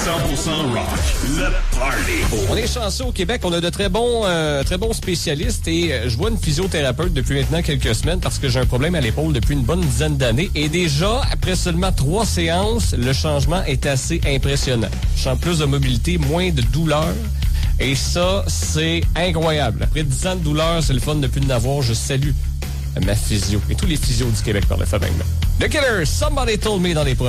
rock, le party. On est chanceux au Québec, on a de très bons spécialistes et je vois une physiothérapeute depuis maintenant quelques semaines parce que j'ai un problème à l'épaule depuis une bonne dizaine d'années et déjà, après seulement 3 séances, le changement est assez impressionnant. Je sens plus de mobilité, moins de douleur. Et ça, c'est incroyable. Après 10 ans de douleur, c'est le fun de plus n'avoir. Je salue ma physio et tous les physios du Québec par le fait même. The Killers, Somebody Told Me dans les